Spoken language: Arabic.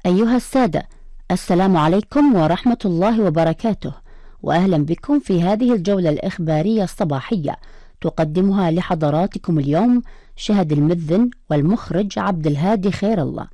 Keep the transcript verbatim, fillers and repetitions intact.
أيها السادة، السلام عليكم ورحمة الله وبركاته، وأهلا بكم في هذه الجولة الإخبارية الصباحية تقدمها لحضراتكم اليوم شهد المذن والمخرج عبد الهادي خير الله.